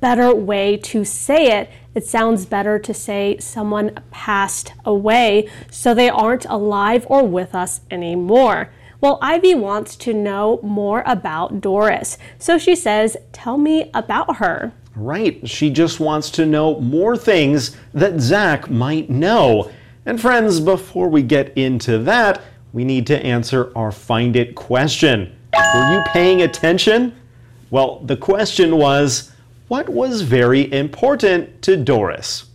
better way to say it. It sounds better to say someone passed away, so they aren't alive or with us anymore. Well, Ivy wants to know more about Doris, so she says, tell me about her. Right, she just wants to know more things that Zach might know. And friends, before we get into that, we need to answer our Find It question. Were you paying attention? Well, the question was, what was very important to Doris?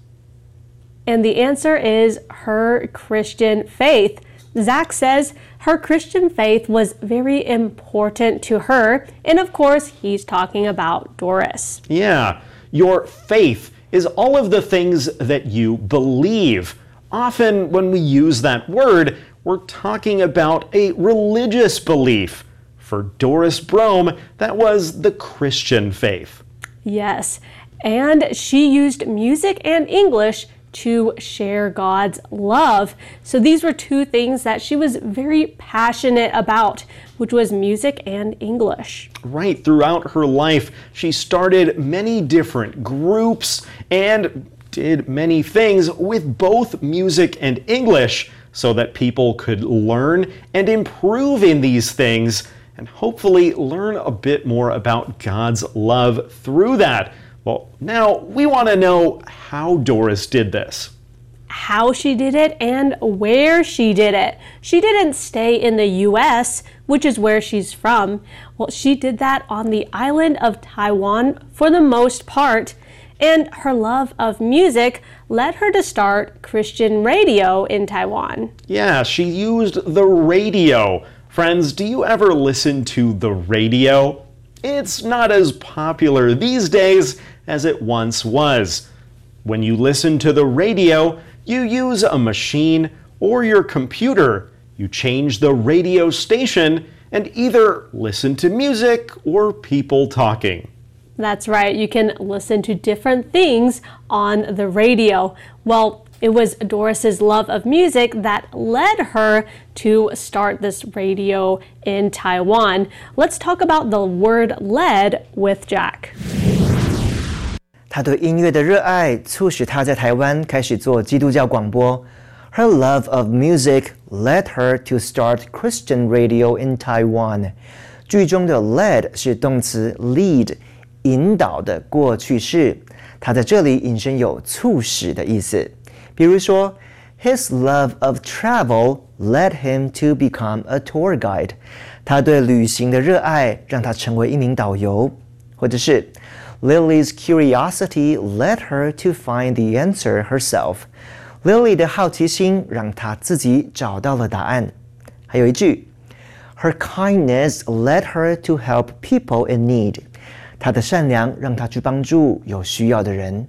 And the answer is her Christian faith. Zach says her Christian faith was very important to her, and of course, he's talking about Doris. Yeah, your faith is all of the things that you believe. Often when we use that word, we're talking about a religious belief. For Doris Brome, that was the Christian faith. Yes, and she used music and English to share God's love. So these were two things that she was very passionate about, which was music and English. Right, throughout her life, she started many different groups and did many things with both music and English so that people could learn and improve in these things and hopefully learn a bit more about God's love through that. Well, now we want to know how Doris did this. How she did it and where she did it. She didn't stay in the U.S., which is where she's from. Well, she did that on the island of Taiwan for the most part. And her love of music led her to start Christian radio in Taiwan. Yeah, she used the radio. Friends, do you ever listen to the radio? It's not as popular these days as it once was. When you listen to the radio, you use a machine or your computer. You change the radio station and either listen to music or people talking. That's right, you can listen to different things on the radio. Well, it was Doris's love of music that led her to start this radio in Taiwan. Let's talk about the word led with Jack. 他对音乐的热爱促使他在台湾开始做基督教广播。Her love of music led her to start Christian radio in Taiwan. 句中的 led 是动词 lead， 引导的过去式。它在这里引申有促使的意思。比如说 His love of travel led him to become a tour guide. 他对旅行的热爱让他成为一名导游。或者是Lily's curiosity led her to find the answer herself. Lily 的好奇心让她自己找到了答案。还有一句 Her kindness led her to help people in need. 她的善良让她去帮助有需要的人。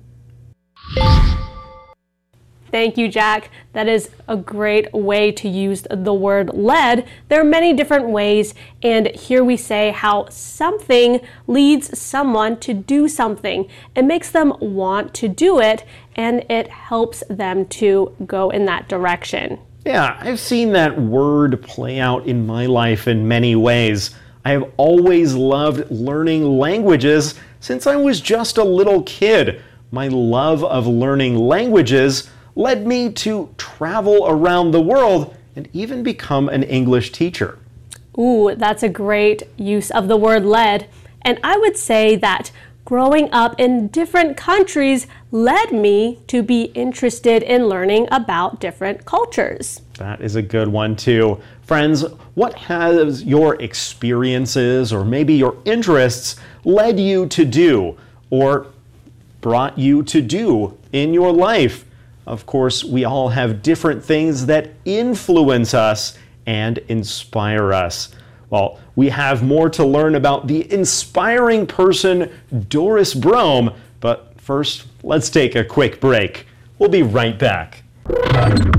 Thank you, Jack. That is a great way to use the word led. There are many different ways, and here we say how something leads someone to do something. It makes them want to do it, and it helps them to go in that direction. Yeah, I've seen that word play out in my life in many ways. I have always loved learning languages since I was just a little kid. My love of learning languages led me to travel around the world and even become an English teacher. Ooh, that's a great use of the word led. And I would say that growing up in different countries led me to be interested in learning about different cultures. That is a good one too. Friends, what has your experiences or maybe your interests led you to do or brought you to do in your life? Of course, we all have different things that influence us and inspire us. Well, we have more to learn about the inspiring person, Doris Brome, but first, let's take a quick break. We'll be right back.